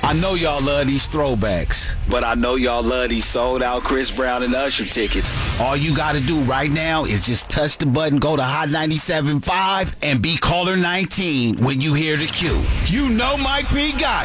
I know y'all love these throwbacks, but I know y'all love these sold-out Chris Brown and Usher tickets. All you got to do right now is just touch the button, go to Hot 97.5, and be caller 19 when you hear the cue. You know Mike P got